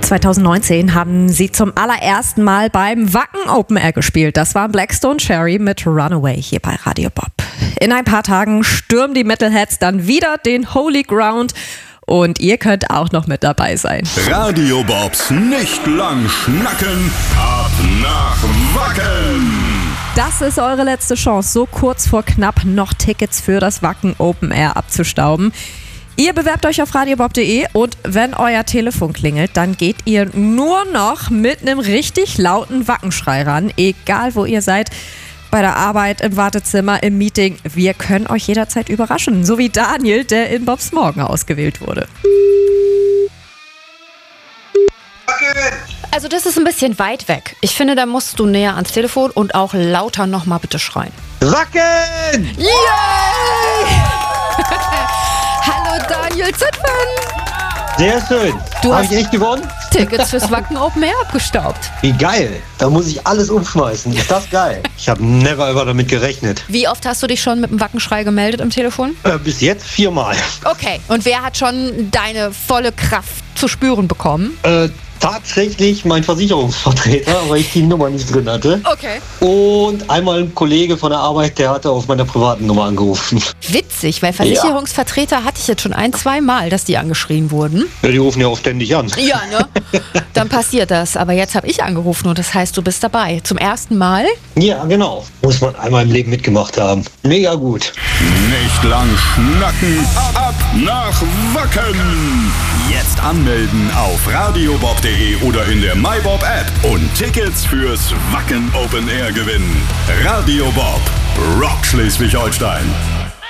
2019 haben sie zum allerersten Mal beim Wacken Open Air gespielt. Das war Blackstone Cherry mit Runaway hier bei Radio Bob. In ein paar Tagen stürmen die Metalheads dann wieder den Holy Ground und ihr könnt auch noch mit dabei sein. Radio Bobs nicht lang schnacken, ab nach Wacken. Das ist eure letzte Chance, so kurz vor knapp noch Tickets für das Wacken Open Air abzustauben. Ihr bewerbt euch auf radiobob.de und wenn euer Telefon klingelt, dann geht ihr nur noch mit einem richtig lauten Wackenschrei ran, egal wo ihr seid, bei der Arbeit, im Wartezimmer, im Meeting. Wir können euch jederzeit überraschen, so wie Daniel, der in Bobs Morgen ausgewählt wurde. Also das ist ein bisschen weit weg. Ich finde, da musst du näher ans Telefon und auch lauter nochmal bitte schreien. Wacken! Yay! Hallo Daniel Zittmann! Sehr schön. Du Habe hast ich echt gewonnen? Tickets fürs Wacken Open Air abgestaubt. Wie geil. Da muss ich alles umschmeißen. Ist das geil? Ich habe never ever damit gerechnet. Wie oft hast du dich schon mit dem Wackenschrei gemeldet im Telefon? Bis jetzt 4-mal. Okay, und wer hat schon deine volle Kraft zu spüren bekommen? Tatsächlich mein Versicherungsvertreter, weil ich die Nummer nicht drin hatte. Okay. Und einmal ein Kollege von der Arbeit, der hatte auf meiner privaten Nummer angerufen. Witzig, weil Versicherungsvertreter hatte ich jetzt schon 1-2 Mal, dass die angeschrien wurden. Ja, die rufen ja auch ständig an. Ja, ne? Dann passiert das. Aber jetzt habe ich angerufen und das heißt, du bist dabei. Zum ersten Mal? Ja, genau. Muss man einmal im Leben mitgemacht haben. Mega gut. Nicht lang schnacken, ab nach Wacken. Jetzt anmelden auf radiobob.de oder in der MyBob App und Tickets fürs Wacken Open Air gewinnen. Radio Bob, Rock Schleswig-Holstein.